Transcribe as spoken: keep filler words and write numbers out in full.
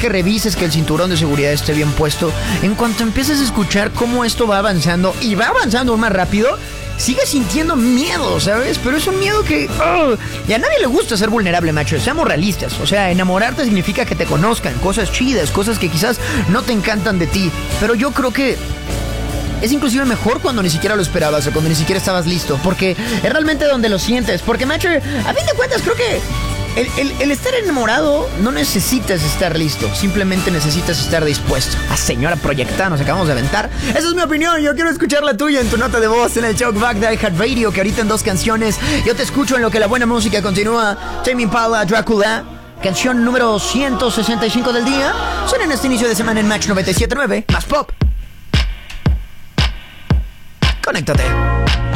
que revises que el cinturón de seguridad esté bien puesto. En cuanto empieces a escuchar cómo esto va avanzando y va avanzando aún más rápido, sigues sintiendo miedo, ¿sabes? Pero es un miedo que... Oh, y a nadie le gusta ser vulnerable, macho. Seamos realistas. O sea, enamorarte significa que te conozcan. Cosas chidas, cosas que quizás no te encantan de ti. Pero yo creo que es inclusive mejor cuando ni siquiera lo esperabas o cuando ni siquiera estabas listo. Porque es realmente donde lo sientes. Porque, macho, a fin de cuentas creo que El, el, el estar enamorado no necesitas estar listo, simplemente necesitas estar dispuesto. Ah, señora proyectada, nos acabamos de aventar. Esa es mi opinión, yo quiero escuchar la tuya en tu nota de voz en el Talkback de iHeartRadio, que ahorita en dos canciones yo te escucho en lo que la buena música continúa. Tame Impala, Drácula, canción número ciento sesenta y cinco del día. Suena en este inicio de semana en Match noventa y siete punto nueve, más pop. Conéctate.